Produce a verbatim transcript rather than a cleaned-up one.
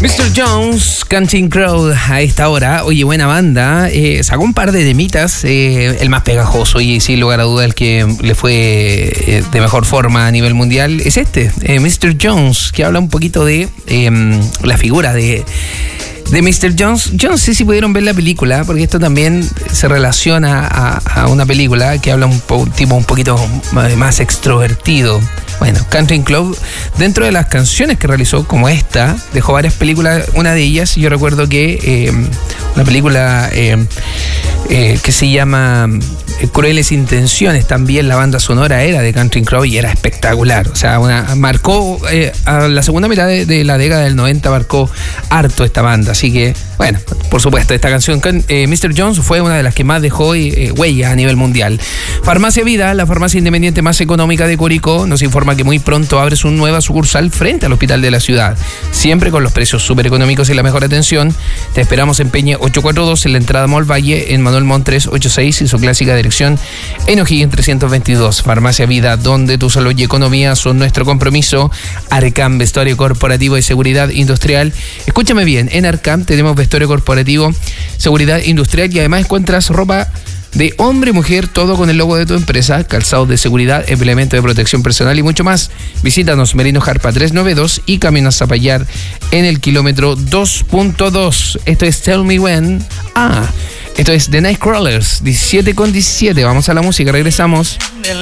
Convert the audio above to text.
mister Jones, Counting Crow a esta hora. Oye, buena banda. Eh, sacó un par de temitas. Eh, el más pegajoso y sin lugar a duda el que le fue eh, de mejor forma a nivel mundial es este, eh, mister Jones, que habla un poquito de eh, la figura de... de mister Jones. Yo no sé si pudieron ver la película, porque esto también se relaciona a, a una película que habla un, po, un tipo un poquito más extrovertido. Bueno, Country Club, dentro de las canciones que realizó, como esta, dejó varias películas. Una de ellas, yo recuerdo que eh, una película eh, eh, que se llama Crueles Intenciones, también la banda sonora era de Country Club y era espectacular. O sea, una, marcó eh, a la segunda mitad de, de la década del noventa, marcó harto esta banda. Así que, bueno, por supuesto, esta canción, eh, mister Jones, fue una de las que más dejó eh, huella a nivel mundial. Farmacia Vida, la farmacia independiente más económica de Curicó, nos informa que muy pronto abre su nueva sucursal frente al hospital de la ciudad. Siempre con los precios súper económicos y la mejor atención. Te esperamos en Peña ochocientos cuarenta y dos, en la entrada Mall Valle, en Manuel Montt trescientos ochenta y seis y su clásica dirección en O'Higgins trescientos veintidós. Farmacia Vida, donde tu salud y economía son nuestro compromiso. Arcam, vestuario corporativo y seguridad industrial. Escúchame bien, en Arcam tenemos vestuario corporativo, seguridad industrial y además encuentras ropa de hombre y mujer, todo con el logo de tu empresa, calzados de seguridad, implementos de protección personal y mucho más. Visítanos Merino Jarpa trescientos noventa y dos y Camino a Zapallar en el kilómetro dos punto dos. Esto es Tell Me When. Ah, esto es The Nightcrawlers, diecisiete con diecisiete. Vamos a la música, regresamos.